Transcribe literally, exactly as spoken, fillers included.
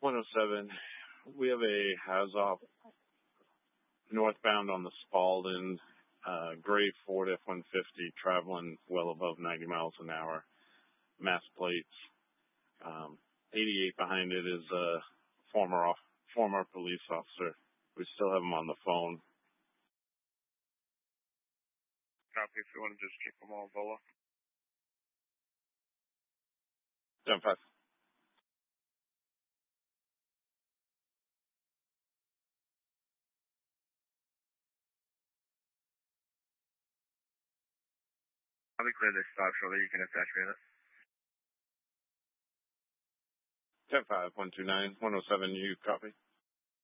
one oh seven, we have a Hazoff northbound on the Spalding, uh, gray Ford F one fifty traveling well above ninety miles an hour, mass plates. Um, eighty-eight behind it is a former off, former police officer. We still have him on the phone. Copy, if you want to just keep them all Vola. ten five. I'll be clear this stop shortly. You can attach me to it. ten five, one two nine, one oh seven, you copy?